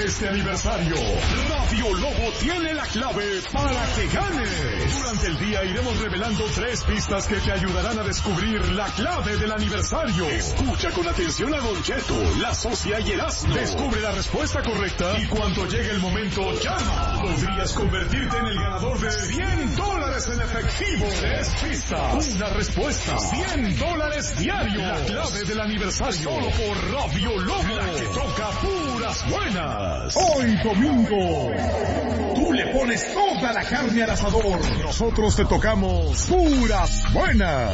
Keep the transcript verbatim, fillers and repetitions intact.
este aniversario, Radio Lobo tiene la clave para que ganes. Durante el día iremos revelando tres pistas que te ayudarán a descubrir la clave del aniversario. Escucha con atención a Don Cheto, la Socia y el Asno. Descubre la respuesta correcta y cuando llegue el momento, llama. Podrías convertirte en el ganador de cien dólares en efectivo. Tres pistas, una respuesta, cien dólares diarios. La clave del aniversario, solo por Radio Lobo, la que toca puras buenas. Hoy domingo, tú le pones toda la carne al asador. Nosotros te tocamos puras buenas.